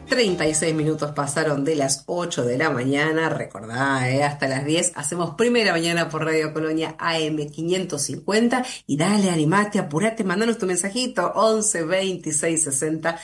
36 minutos pasaron de las 8 de la mañana, recordá, hasta las 10 hacemos primera mañana por Radio Colonia AM 550 y dale, animate, apurate, mandanos tu mensajito 11 26 60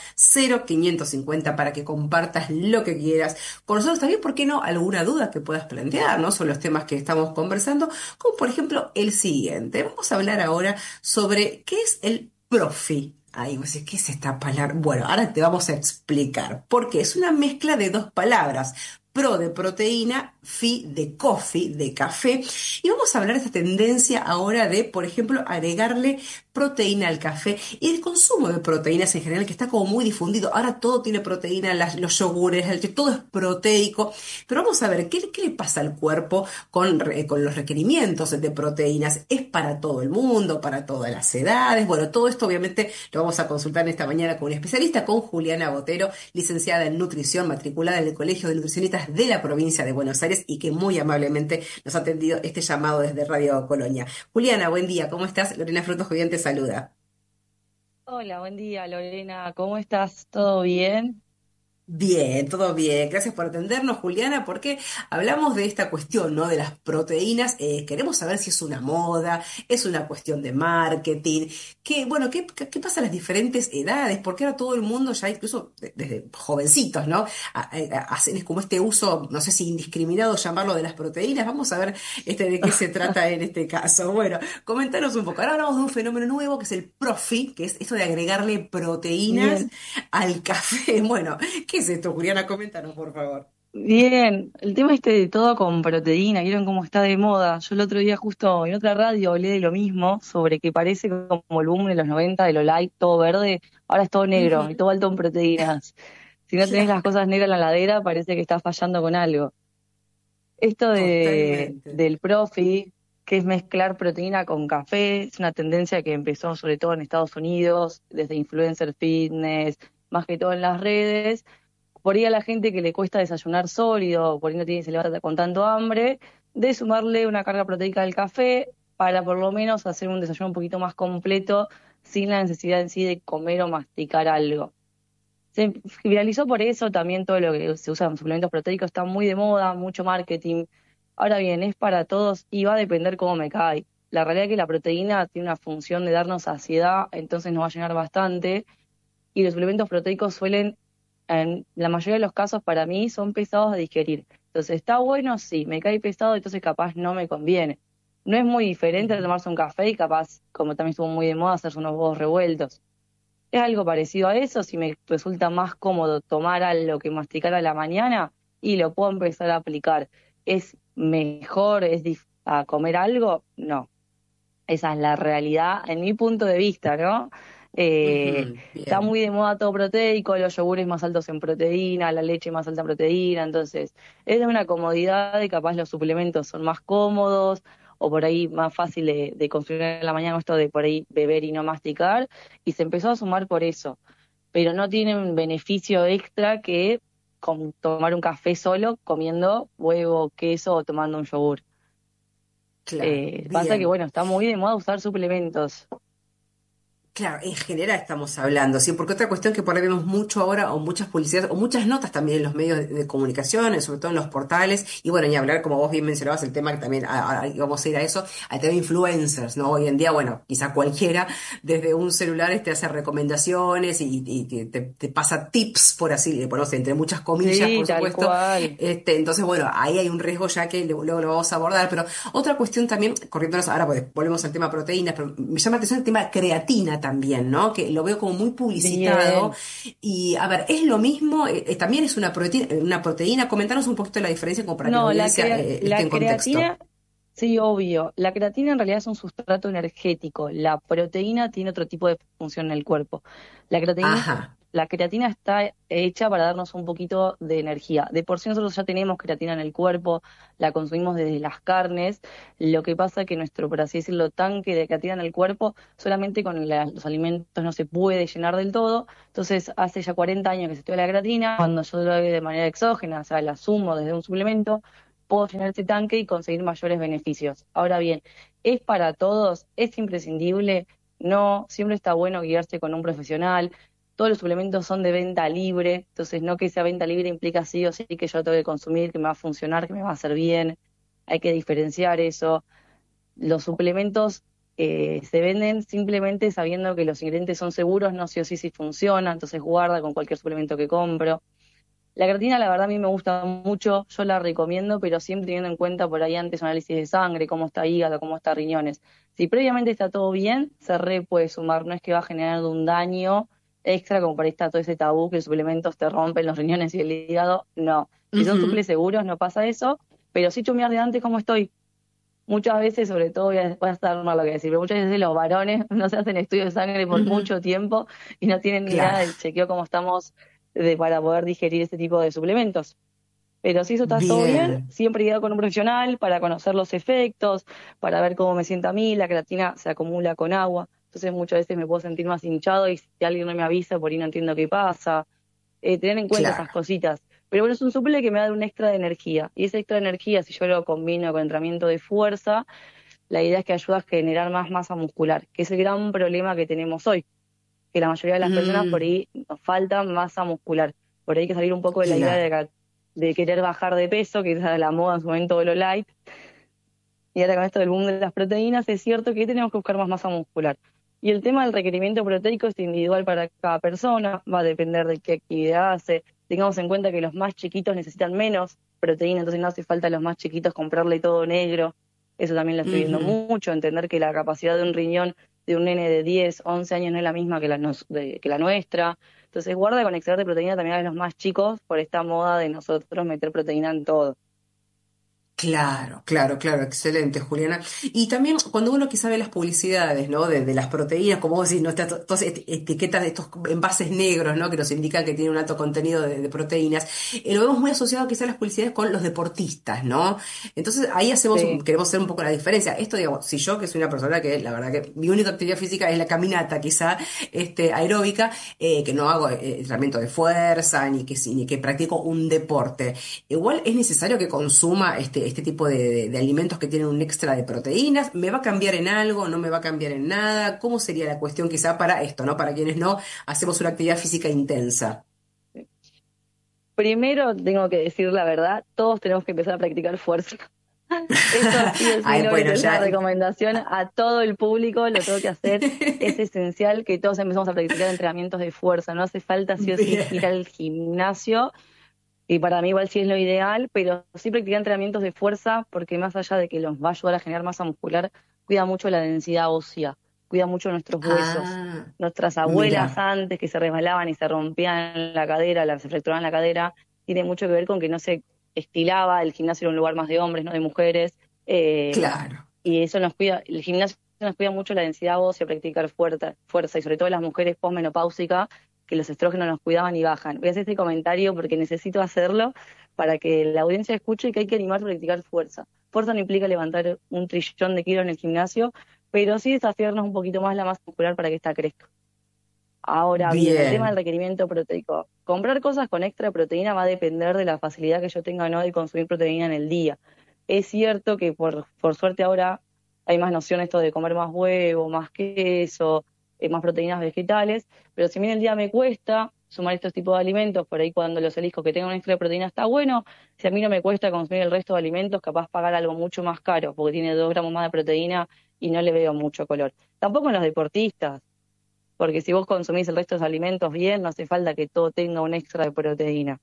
0550 para que compartas lo que quieras con nosotros también, ¿por qué no? Alguna duda que puedas plantear, ¿no? Sobre los temas que estamos conversando, como por ejemplo el siguiente. Vamos a hablar ahora sobre qué es el profi. Ahí vos decís, ¿qué es esta palabra? Bueno, ahora te vamos a explicar. Porque es una mezcla de dos palabras. Pro de proteína, fi de coffee, de café. Y vamos a hablar de esta tendencia ahora de, por ejemplo, agregarle proteína al café y el consumo de proteínas en general, que está como muy difundido. Ahora todo tiene proteína, los yogures, todo es proteico. Pero vamos a ver, ¿qué le pasa al cuerpo con los requerimientos de proteínas? ¿Es para todo el mundo, para todas las edades? Bueno, todo esto obviamente lo vamos a consultar esta mañana con un especialista, con Juliana Botero, licenciada en nutrición, matriculada en el Colegio de Nutricionistas de la provincia de Buenos Aires y que muy amablemente nos ha atendido este llamado desde Radio Colonia. Juliana, buen día, ¿cómo estás? Lorena Frutos Jovian te saluda. Hola, buen día, Lorena. ¿Cómo estás? ¿Todo bien? Bien, todo bien. Gracias por atendernos, Juliana, porque hablamos de esta cuestión, ¿no? De las proteínas. Queremos saber si es una moda, es una cuestión de marketing. Bueno, ¿qué pasa a las diferentes edades? Porque ahora todo el mundo ya, incluso desde jovencitos, ¿no? Hacen como este uso, no sé si indiscriminado llamarlo de las proteínas. Vamos a ver de qué se trata en este caso. Bueno, comentanos un poco. Ahora hablamos de un fenómeno nuevo que es el profi, que es esto de agregarle proteínas Bien, al café. Bueno. ¿Qué es esto, Juliana? Coméntanos, por favor. bien. El tema de todo con proteína, ¿vieron cómo está de moda? Yo el otro día justo en otra radio hablé de lo mismo, sobre que parece como el boom de los 90 de lo light, todo verde, ahora es todo negro y Ujú. todo alto en proteínas. Si no tenés las Claro, cosas negras en la ladera, parece que estás fallando con algo. Esto totalmente. del profi, que es mezclar proteína con café, es una tendencia que empezó sobre todo en Estados Unidos, desde influencer fitness, más que todo en las redes. Por ahí a la gente que le cuesta desayunar sólido, por ahí no tiene, se levanta con tanto hambre, de sumarle una carga proteica al café para por lo menos hacer un desayuno un poquito más completo sin la necesidad en sí de comer o masticar algo. Se viralizó por eso también todo lo que se usa en suplementos proteicos, está muy de moda, mucho marketing. Ahora bien, es para todos y va a depender cómo me cae. La realidad es que la proteína tiene una función de darnos saciedad, entonces nos va a llenar bastante y los suplementos proteicos suelen, en la mayoría de los casos para mí, son pesados a digerir. Entonces, está bueno, sí, me cae pesado, entonces capaz no me conviene. No es muy diferente a Ujú. tomarse un café y capaz, como también estuvo muy de moda, hacerse unos huevos revueltos. Es algo parecido a eso, si me resulta más cómodo tomar algo que masticar a la mañana y lo puedo empezar a aplicar. ¿Es mejor a comer algo? No. Esa es la realidad en mi punto de vista, ¿no? Ujú. Está Bien. muy de moda todo proteico, los yogures más altos en proteína, la leche más alta en proteína, entonces es de una comodidad y capaz los suplementos son más cómodos o por ahí más fácil de consumir en la mañana esto de por ahí beber y no masticar y se empezó a sumar por eso, pero no tiene un beneficio extra que con tomar un café solo comiendo huevo, queso o tomando un yogur. Claro, Pasa que bien. bueno, está muy de moda usar suplementos. Claro, en general estamos hablando, ¿sí? Porque otra cuestión que por ahí vemos mucho ahora, o muchas publicidades, o muchas notas también en los medios de comunicación, sobre todo en los portales, y bueno, y hablar, como vos bien mencionabas, el tema que también, vamos a ir a eso, al tema de influencers, ¿no? Hoy en día, bueno, quizá cualquiera desde un celular te hace recomendaciones y te pasa tips, por así, bueno, entre muchas comillas, Sí, por tal supuesto. cual. Entonces, bueno, ahí hay un riesgo ya que luego lo vamos a abordar, pero otra cuestión también, corriéndonos ahora, pues volvemos al tema proteínas, pero me llama la atención el tema creatina también, ¿no? Que lo veo como muy publicitado. Bien. Y a ver, ¿es lo mismo? También es una proteína. Comentanos un poquito la diferencia como para que la No, audiencia esté la en contexto. creatina, sí, obvio. La creatina en realidad es un sustrato energético. La proteína tiene otro tipo de función en el cuerpo. La creatina, Ajá. la creatina está hecha para darnos un poquito de energía. De por sí nosotros ya tenemos creatina en el cuerpo, la consumimos desde las carnes. Lo que pasa es que nuestro, por así decirlo, tanque de creatina en el cuerpo, solamente con los alimentos no se puede llenar del todo. Entonces, hace ya 40 años que se estudia la creatina, cuando yo lo hago de manera exógena, o sea, la sumo desde un suplemento, puedo llenar este tanque y conseguir mayores beneficios. Ahora bien, ¿es para todos? ¿Es imprescindible? No, siempre está bueno guiarse con un profesional. todos los suplementos son de venta libre, entonces no que sea venta libre implica sí o sí que yo lo tengo que consumir, que me va a funcionar, que me va a hacer bien, hay que diferenciar eso. Los suplementos se venden simplemente sabiendo que los ingredientes son seguros, no sí o sí si funciona, entonces guarda con cualquier suplemento que compro. La creatina, la verdad, a mí me gusta mucho, yo la recomiendo, pero siempre teniendo en cuenta por ahí antes un análisis de sangre, cómo está hígado, cómo está riñones. Si previamente está todo bien, se re puede sumar, no es que va a generar un daño extra, como por ahí está todo ese tabú que los suplementos te rompen los riñones y el hígado, no. Si son Ujú. suples seguros, no pasa eso, pero sí chumear de antes cómo estoy. Muchas veces, sobre todo, voy a estar mal lo que decir, pero muchas veces los varones no se hacen estudios de sangre por Ujú. mucho tiempo y no tienen ni Claro, nada de chequeo cómo estamos para poder digerir este tipo de suplementos. Pero si eso está todo bien, bien, siempre ir con un profesional para conocer los efectos, para ver cómo me siento a mí, la creatina se acumula con agua, entonces muchas veces me puedo sentir más hinchado y si alguien no me avisa, por ahí no entiendo qué pasa, tener en cuenta esas claro. cositas. Pero bueno, es un suple que me da un extra de energía. Y ese extra de energía, si yo lo combino con entrenamiento de fuerza, la idea es que ayuda a generar más masa muscular, que es el gran problema que tenemos hoy, que la mayoría de las personas por Mm, ahí nos falta masa muscular. Por ahí hay que salir un poco de la idea claro, de querer bajar de peso, que es la moda en su momento de lo light. Y ahora con esto del boom de las proteínas, es cierto que tenemos que buscar más masa muscular. Y el tema del requerimiento proteico es individual para cada persona, va a depender de qué actividad hace. Tengamos en cuenta que los más chiquitos necesitan menos proteína, entonces no hace falta a los más chiquitos comprarle todo negro. Eso también lo estoy viendo ujú. mucho, entender que la capacidad de un riñón de un nene de 10, 11 años no es la misma que que la nuestra. Entonces guarda con extraer de proteína también a los más chicos por esta moda de nosotros meter proteína en todo. Claro, claro, claro, excelente, Juliana. Y también cuando uno quizá ve las publicidades, ¿no? De las proteínas, como vos decís, ¿no? Estas todas etiquetas de estos envases negros, ¿no? Que nos indican que tienen un alto contenido de proteínas, lo vemos muy asociado quizá a las publicidades con los deportistas, ¿no? Entonces ahí Sí, queremos hacer un poco la diferencia. Esto, digamos, si yo que soy una persona que la verdad que mi única actividad física es la caminata, quizá, aeróbica, que no hago entrenamiento de fuerza, ni que practico un deporte. Igual es necesario que consuma este tipo de alimentos que tienen un extra de proteínas. ¿Me va a cambiar en algo? ¿No me va a cambiar en nada? ¿Cómo sería la cuestión quizá para esto, ¿no? Para quienes no hacemos una actividad física intensa. primero tengo que decir la verdad, todos tenemos que empezar a practicar fuerza. Eso sí o sí Ay, lo voy a bueno, tener una ya. recomendación a todo el público, lo tengo que hacer. Es esencial que todos empecemos a practicar entrenamientos de fuerza. No hace falta sí o sí ir Bien. al gimnasio, y para mí igual sí es lo ideal, pero sí practicar entrenamientos de fuerza porque más allá de que los va a ayudar a generar masa muscular, cuida mucho la densidad ósea, cuida mucho nuestros huesos. Ah, Nuestras abuelas mira, antes que se resbalaban y se rompían la cadera, se fracturaban la cadera, tiene mucho que ver con que no se estilaba, el gimnasio era un lugar más de hombres, no de mujeres, eh, claro, y eso nos cuida, el gimnasio nos cuida mucho la densidad ósea, practicar fuerza, y sobre todo las mujeres posmenopáusicas, que los estrógenos nos cuidaban y bajan. Voy a hacer este comentario porque necesito hacerlo para que la audiencia escuche que hay que animarse a practicar fuerza. Fuerza no implica levantar un trillón de kilos en el gimnasio, pero sí desafiarnos un poquito más la masa muscular para que esta crezca. Ahora bien, el tema del bien, requerimiento proteico. Comprar cosas con extra proteína va a depender de la facilidad que yo tenga o no de consumir proteína en el día. Es cierto que por suerte ahora hay más noción esto de comer más huevo, más queso, más proteínas vegetales, pero si bien el día me cuesta sumar estos tipos de alimentos, por ahí cuando los elijo que tengan una extra de proteína está bueno, si a mí no me cuesta consumir el resto de alimentos, capaz pagar algo mucho más caro, porque tiene 2 gramos más de proteína y no le veo mucho color. Tampoco en los deportistas, porque si vos consumís el resto de los alimentos bien, no hace falta que todo tenga un extra de proteína.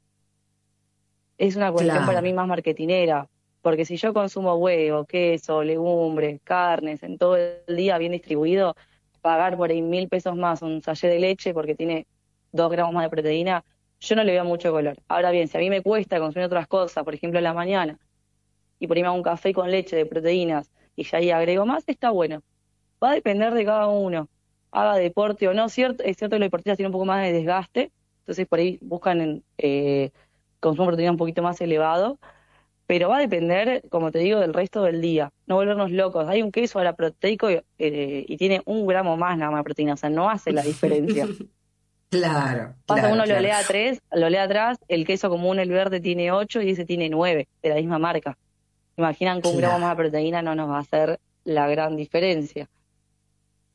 Es una cuestión para mí claro, más marketinera, porque si yo consumo huevo, queso, legumbres, carnes, en todo el día bien distribuido, pagar por ahí 1.000 pesos más un sachet de leche porque tiene 2 gramos más de proteína, yo no le veo mucho color. Ahora bien, si a mí me cuesta consumir otras cosas, por ejemplo en la mañana, y por ahí me hago un café con leche de proteínas y ya ahí agrego más, está bueno. Va a depender de cada uno, haga deporte o no. Es cierto que los deportistas tienen un poco más de desgaste, entonces por ahí buscan consumo de proteína un poquito más elevado, pero va a depender, como te digo, del resto del día. No volvernos locos. Hay un queso ahora proteico y tiene 1 gramo más nada más de proteína, o sea, no hace la diferencia. claro, Pasa claro, uno lo claro, lee a 3, lo lee atrás, el queso común, el verde, tiene 8 y ese tiene 9 de la misma marca. Imaginan que 1 gramo más de claro. proteína no nos va a hacer la gran diferencia.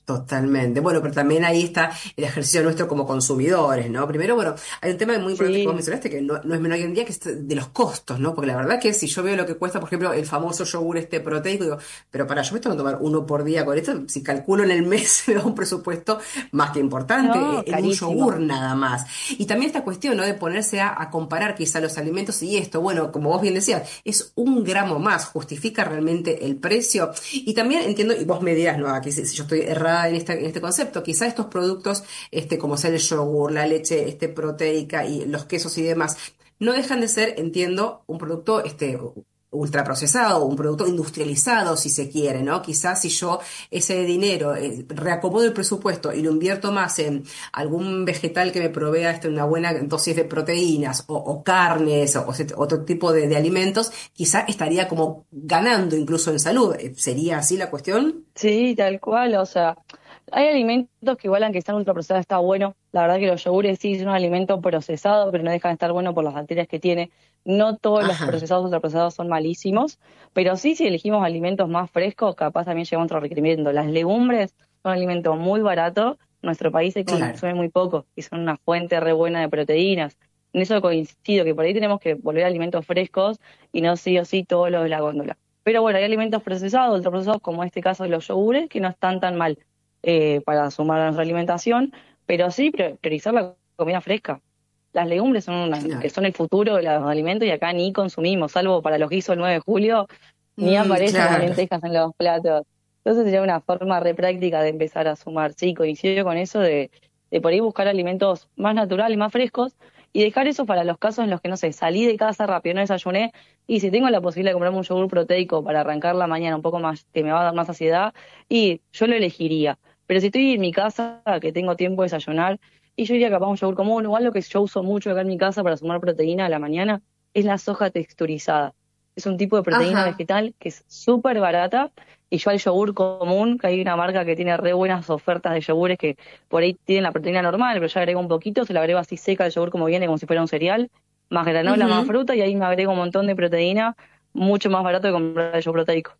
Totalmente. Bueno, pero también ahí está el ejercicio nuestro como consumidores, ¿no? Primero, bueno, hay un tema muy importante que vos Sí, mencionaste que no es menor hoy en día, que es de los costos, ¿no? Porque la verdad que si yo veo lo que cuesta, por ejemplo, el famoso yogur este proteico, digo, pero para yo me tengo que tomar uno por día con esto, si calculo en el mes me da un presupuesto más que importante, no, en un carísimo. yogur nada más. Y también esta cuestión, ¿no? De ponerse a comparar quizá los alimentos y esto, bueno, como vos bien decías, es un gramo más, justifica realmente el precio. Y también entiendo, y vos me dirás, ¿no? Aquí si yo estoy errada en este concepto, quizá estos productos, como sea el yogur, la leche, proteica y los quesos y demás, no dejan de ser, entiendo, un producto, ultraprocesado, un producto industrializado, si se quiere, ¿no? Quizás si yo ese dinero reacomodo el presupuesto y lo invierto más en algún vegetal que me provea una buena dosis de proteínas o carnes otro tipo de alimentos, quizá estaría como ganando incluso en salud. ¿Sería así la cuestión? Sí, tal cual, o sea, hay alimentos que igual aunque están ultraprocesados está bueno. La verdad que los yogures sí son un alimento procesado, pero no dejan de estar bueno por las bacterias que tiene. No todos los Ajá, procesados ultraprocesados son malísimos, pero sí si elegimos alimentos más frescos, capaz también llega otro requerimiento. Las legumbres son un alimento muy barato, en nuestro país se claro. consume muy poco y son una fuente re buena de proteínas. En eso coincido, que por ahí tenemos que volver a alimentos frescos y no sí o sí todo lo de la góndola. Pero bueno, hay alimentos procesados, ultraprocesados, como este caso de los yogures, que no están tan mal para sumar a nuestra alimentación, pero sí priorizar la comida fresca. Las legumbres son, Claro. son el futuro de los alimentos y acá ni consumimos, salvo para los guisos el 9 de julio, ni aparecen las Claro. lentejas en los platos. Entonces sería una forma re práctica de empezar a sumar. Sí, coincido con eso de por ahí buscar alimentos más naturales, más frescos y dejar eso para los casos en los que, no sé, salí de casa rápido, no desayuné y si tengo la posibilidad de comprarme un yogur proteico para arrancar la mañana un poco más, que me va a dar más saciedad, y yo lo elegiría. Pero si estoy en mi casa, que tengo tiempo de desayunar, y yo iría capaz a un yogur común, o algo que yo uso mucho acá en mi casa para sumar proteína a la mañana, es la soja texturizada. Es un tipo de proteína Ajá. vegetal que es súper barata, y yo al yogur común, que hay una marca que tiene re buenas ofertas de yogures que por ahí tienen la proteína normal, pero yo agrego un poquito, se la agrego así seca al yogur como viene, como si fuera un cereal, más granola, más Ujú. fruta, y ahí me agrego un montón de proteína, mucho más barato que comprar el yogur proteico.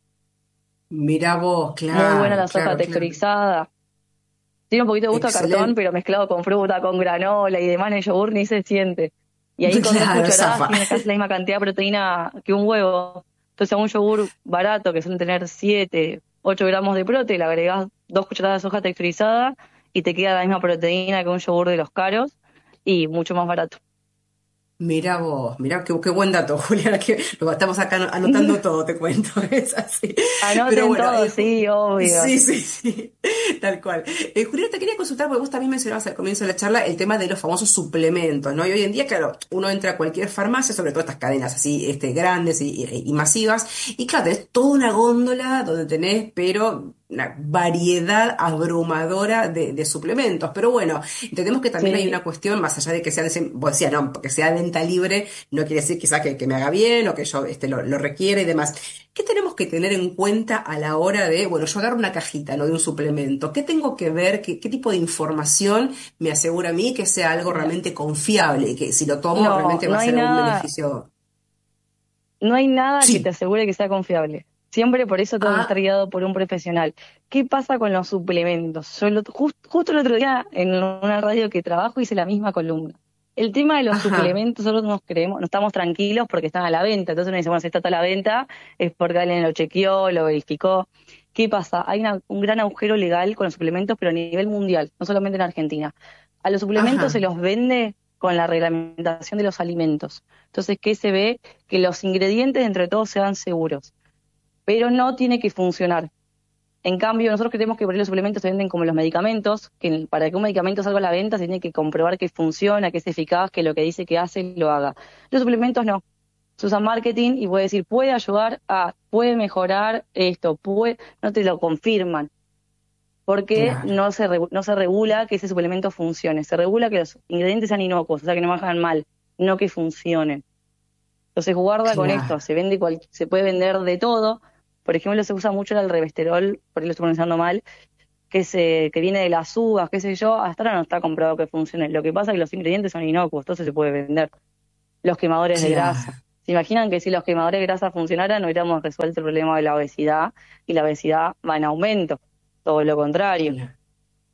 Mirá vos, Muy buena claro, la soja claro, claro. texturizada. Tiene un poquito de gusto a cartón, Excelente. pero mezclado con fruta, con granola y demás en el yogur ni se siente. Y ahí con dos Claro, cucharadas zafa. tiene casi la misma cantidad de proteína que un huevo. Entonces a un yogur barato que suele tener 7 8 gramos de prote, le agregás 2 cucharadas de soja texturizada y te queda la misma proteína que un yogur de los caros y mucho más barato. Mirá vos, mirá qué buen dato, Juliana, que lo estamos acá anotando todo, te cuento, es así. Pero Anoten bueno, todo, sí, obvio. sí, sí, sí, tal cual. Juliana, te quería consultar, porque vos también mencionabas al comienzo de la charla el tema de los famosos suplementos, ¿no? Y hoy en día, claro, uno entra a cualquier farmacia, sobre todo estas cadenas así, grandes y masivas, y claro, tenés toda una góndola donde tenés, pero una variedad abrumadora de suplementos. Pero bueno, entendemos que también hay Sí, una cuestión, más allá de que sea, vos decías, no, porque sea de venta libre, no quiere decir quizás que me haga bien o que yo lo requiera y demás. ¿Qué tenemos que tener en cuenta a la hora de, bueno, yo agarro una cajita, ¿no? De un suplemento? ¿Qué tengo que ver? ¿Qué tipo de información me asegura a mí que sea algo mira. realmente confiable y que si lo tomo No, realmente va a ser algún beneficio? no hay nada que te Sí. asegure que sea confiable. Siempre por eso tengo que estar Ah, guiado por un profesional. ¿Qué pasa con los suplementos? Yo justo el otro día en una radio que trabajo hice la misma columna. El tema de los ajá, suplementos, nosotros nos creemos, no estamos tranquilos porque están a la venta. Entonces uno dice, bueno, si está a la venta es porque alguien lo chequeó, lo verificó. ¿Qué pasa? Hay un gran agujero legal con los suplementos, pero a nivel mundial, no solamente en Argentina. A los suplementos se ajá, los vende con la reglamentación de los alimentos. Entonces, ¿qué se ve? Que los ingredientes entre todos sean seguros, pero no tiene que funcionar. En cambio, nosotros creemos que por ahí los suplementos se venden como los medicamentos, que para que un medicamento salga a la venta se tiene que comprobar que funciona, que es eficaz, que lo que dice que hace lo haga. Los suplementos no. Se usa marketing y puede decir, puede ayudar a, puede mejorar esto, puede, no te lo confirman, porque claro, no se regula que ese suplemento funcione. Se regula que los ingredientes sean inocuos, o sea, que no me hagan mal, no que funcionen. Entonces guarda con esto, claro. se puede vender de todo. Por ejemplo, se usa mucho el revesterol, por ahí lo estoy pronunciando mal, que viene de las uvas, qué sé yo, hasta ahora no está comprobado que funcione. Lo que pasa es que los ingredientes son inocuos, entonces se puede vender. Los quemadores de grasa. Claro. ¿Se imaginan que si los quemadores de grasa funcionaran, no hubiéramos resuelto el problema de la obesidad? Y la obesidad va en aumento, todo lo contrario.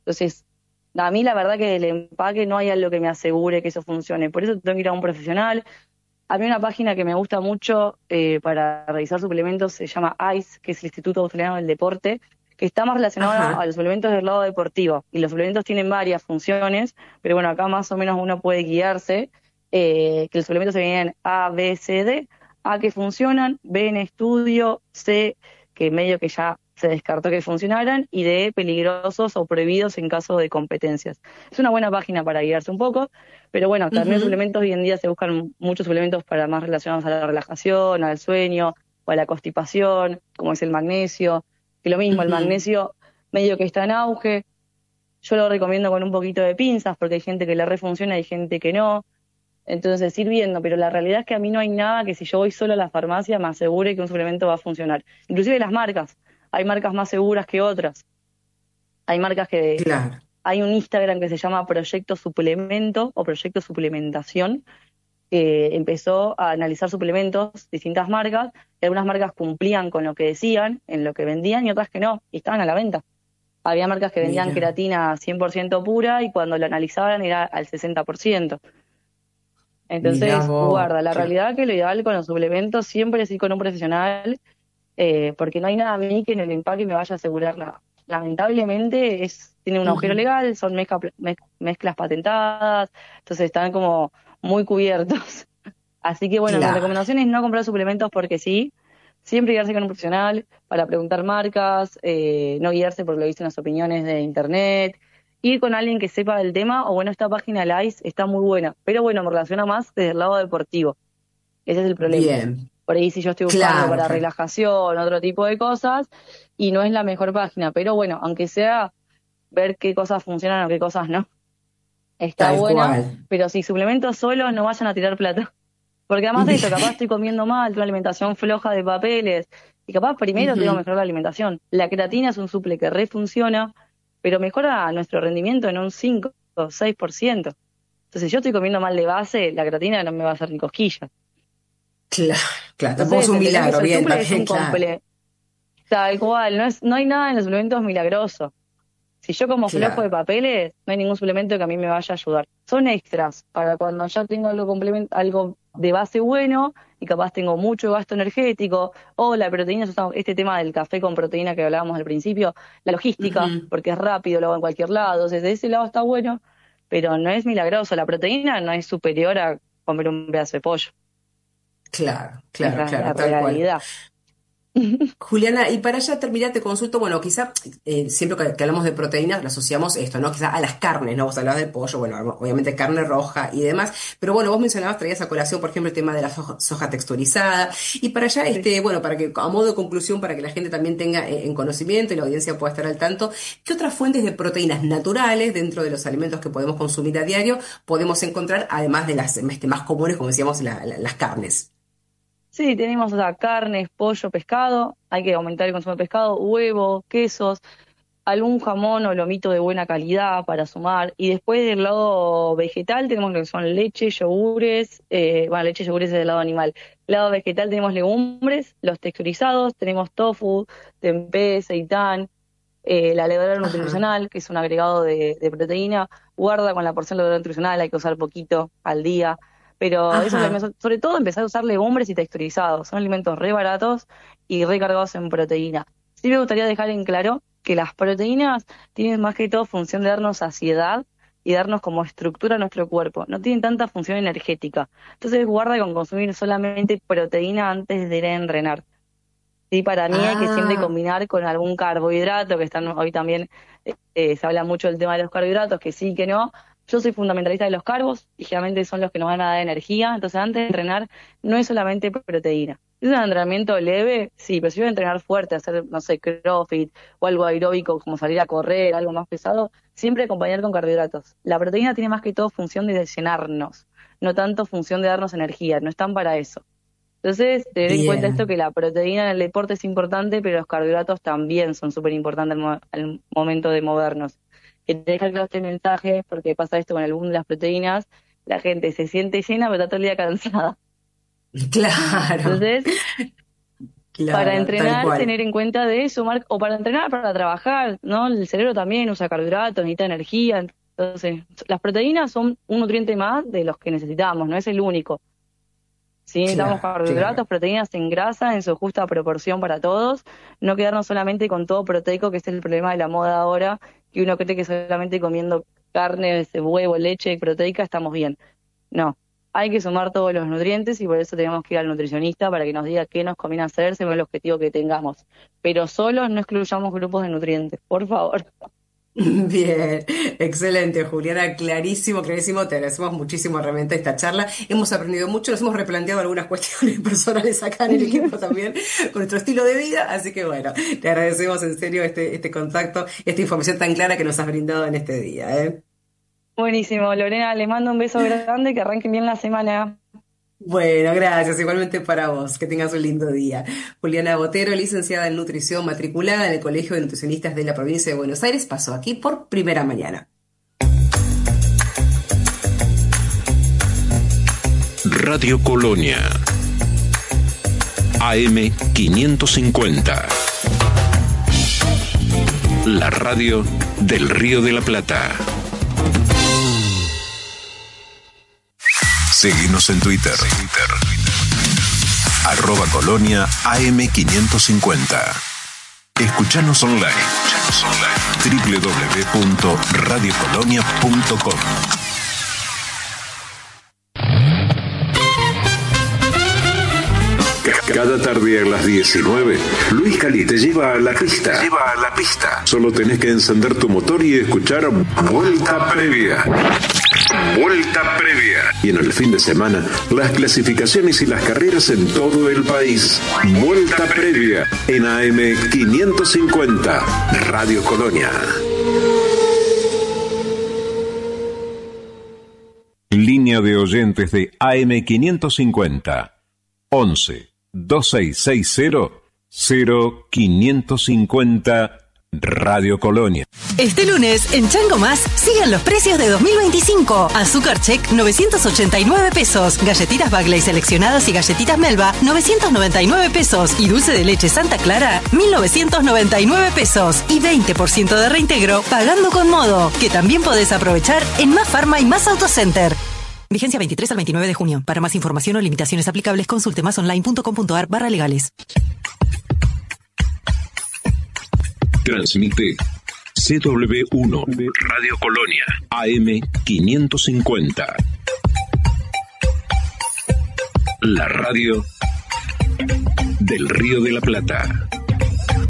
Entonces, a mí la verdad que del empaque no hay algo que me asegure que eso funcione. Por eso tengo que ir a un profesional. A mí una página que me gusta mucho para revisar suplementos se llama ICE, que es el Instituto Australiano del Deporte, que está más relacionado a Ajá, los suplementos del lado deportivo. Y los suplementos tienen varias funciones, pero bueno, acá más o menos uno puede guiarse, que los suplementos se dividen A, B, C, D. A, que funcionan; B, en estudio; C, que medio que ya se descartó que funcionaran; y D, peligrosos o prohibidos en caso de competencias. Es una buena página para guiarse un poco. Pero bueno, también ujú, suplementos, hoy en día se buscan muchos suplementos para más relacionados a la relajación, al sueño o a la constipación, como es el magnesio. Que lo mismo, el ujú. magnesio medio que está en auge. Yo lo recomiendo con un poquito de pinzas porque hay gente que le refunciona y hay gente que no. Entonces ir viendo, pero la realidad es que a mí no hay nada que si yo voy solo a la farmacia me asegure que un suplemento va a funcionar. Inclusive las marcas. Hay marcas más seguras que otras. Hay marcas que Claro, hay un Instagram que se llama Proyecto Suplemento o Proyecto Suplementación, que empezó a analizar suplementos, distintas marcas, y algunas marcas cumplían con lo que decían, en lo que vendían, y otras que no, y estaban a la venta. Había marcas que vendían mira, queratina 100% pura y cuando lo analizaban era al 60%. mira Entonces, vos, guarda, la claro. realidad que lo ideal con los suplementos siempre es ir con un profesional, porque no hay nada a mí que en el empaque me vaya a asegurar nada. Lamentablemente tiene un agujero Ujú, legal, son mezclas patentadas, entonces están como muy cubiertos. Así que bueno, mi claro. recomendación es no comprar suplementos porque sí, siempre guiarse con un profesional para preguntar marcas, no guiarse por lo que dicen las opiniones de internet, ir con alguien que sepa del tema, o bueno, esta página LICE está muy buena, pero bueno, me relaciona más desde el lado deportivo, ese es el problema. Bien, Por ahí si yo estoy buscando claro, para claro. relajación, otro tipo de cosas, y no es la mejor página, pero bueno, aunque sea ver qué cosas funcionan o qué cosas no, está Tal buena, cual. pero si suplementos solos no vayan a tirar plata. Porque además de eso, capaz Bien. estoy comiendo mal, tengo una alimentación floja de papeles, y capaz primero tengo que Ujú, mejorar la alimentación. La creatina es un suple que refunciona, pero mejora nuestro rendimiento en un 5 o 6%. Entonces, si yo estoy comiendo mal de base, la creatina no me va a hacer ni cosquillas. claro, claro. Tampoco es Entonces, un entender que milagro, el bien, suple es también, un claro. tal cual, no hay nada en los suplementos milagroso. Si yo como flojo de Claro. papeles, no hay ningún suplemento que a mí me vaya a ayudar. Son extras para cuando ya tengo algo de base bueno y capaz tengo mucho gasto energético, o la proteína, este tema del café con proteína que hablábamos al principio, la logística, Ujú, porque es rápido, lo hago en cualquier lado, entonces de ese lado está bueno, pero no es milagroso. La proteína no es superior a comer un pedazo de pollo. claro, claro, Esa es la claro, tal cual. realidad. Juliana, y para ya terminar, te consulto, bueno, quizá siempre que hablamos de proteínas lo asociamos esto, ¿no? Quizá a las carnes, ¿no? Vos hablabas del pollo, bueno, obviamente carne roja y demás, pero bueno, vos mencionabas, traías a colación, por ejemplo, el tema de la soja texturizada, y para allá, Sí. bueno, para que, a modo de conclusión, para que la gente también tenga en conocimiento y la audiencia pueda estar al tanto, ¿qué otras fuentes de proteínas naturales dentro de los alimentos que podemos consumir a diario podemos encontrar, además de las más comunes, como decíamos, las carnes? Sí, tenemos, o sea, carnes, pollo, pescado, hay que aumentar el consumo de pescado, huevos, quesos, algún jamón o lomito de buena calidad para sumar. Y después del lado vegetal tenemos lo que son leche, yogures, bueno, leche y yogures es del lado animal. Del lado vegetal tenemos legumbres, los texturizados, tenemos tofu, tempeh, seitán, la levadura Ajá, nutricional, que es un agregado de proteína. Guarda con la porción de levadura nutricional, hay que usar poquito al día. Pero esos ajá, alimentos, sobre todo empezar a usar legumbres y texturizados, son alimentos re baratos y re cargados en proteína. Sí me gustaría dejar en claro que las proteínas tienen más que todo función de darnos saciedad y darnos como estructura a nuestro cuerpo. No tienen tanta función energética. Entonces guarda con consumir solamente proteína antes de ir a entrenar. Sí, para mí hay que siempre ah, combinar con algún carbohidrato, que están hoy también, se habla mucho del tema de los carbohidratos, que sí, que no. Yo soy fundamentalista de los carbos y generalmente son los que nos van a dar energía. Entonces, antes de entrenar, no es solamente proteína. Si es un entrenamiento leve, sí, pero si voy a entrenar fuerte, hacer, no sé, CrossFit o algo aeróbico como salir a correr, algo más pesado, siempre acompañar con carbohidratos. La proteína tiene más que todo función de llenarnos, no tanto función de darnos energía, no están para eso. Entonces, tener en cuenta esto, que bien. la proteína en el deporte es importante, pero los carbohidratos también son súper importantes al momento de movernos. Quería dejar claro este mensaje porque pasa esto con el boom de las proteínas, la gente se siente llena pero está todo el día cansada. Claro, Entonces, Para Claro, tal entrenar, cual. tener en cuenta de eso, o para entrenar, para trabajar, ¿no? El cerebro también usa carbohidratos, necesita energía. Entonces, las proteínas son un nutriente más de los que necesitamos, no es el único. Sí, necesitamos Claro, claro. carbohidratos, proteínas en grasa, en su justa proporción para todos. No quedarnos solamente con todo proteico, que es el problema de la moda ahora, que uno cree que solamente comiendo carne, huevo, leche proteica estamos bien. No, hay que sumar todos los nutrientes y por eso tenemos que ir al nutricionista para que nos diga qué nos conviene hacer según el objetivo que tengamos. Pero solos no excluyamos grupos de nutrientes, por favor. Bien, excelente, Juliana, clarísimo, clarísimo. Te agradecemos muchísimo realmente esta charla. Hemos aprendido mucho, nos hemos replanteado algunas cuestiones personales acá en el equipo también con nuestro estilo de vida. Así que bueno, te agradecemos en serio este contacto, esta información tan clara que nos has brindado en este día, ¿eh? Buenísimo, Lorena, les mando un beso grande, que arranquen bien la semana. Bueno, gracias, igualmente para vos. Que tengas un lindo día. Juliana Botero, licenciada en nutrición, matriculada en el Colegio de Nutricionistas de la provincia de Buenos Aires, pasó aquí por Primera Mañana. Radio Colonia, AM 550. La radio del Río de la Plata. Seguinos en Twitter. @Colonia AM550. Escuchanos online. www.radiocolonia.com. Cada tarde a las 19, Luis Cali te lleva a la pista. Solo tenés que encender tu motor y escuchar Vuelta Previa. Vuelta Previa. Y en el fin de semana, las clasificaciones y las carreras en todo el país. Vuelta Previa en AM 550, Radio Colonia. Línea de oyentes de AM 550. 11 2660 0550 Radio Colonia. Este lunes, en Chango Más, siguen los precios de 2025. Azúcar Check, 989 pesos. Galletitas Bagley seleccionadas y galletitas Melba, 999 pesos. Y dulce de leche Santa Clara, 1999 pesos. Y 20% de reintegro, pagando con Modo, que también podés aprovechar en Más Farma y Más Autocenter. Vigencia 23 al 29 de junio. Para más información o limitaciones aplicables, consulte masonline.com.ar/legales. Transmite CW1 Radio Colonia AM 550. La radio del Río de la Plata.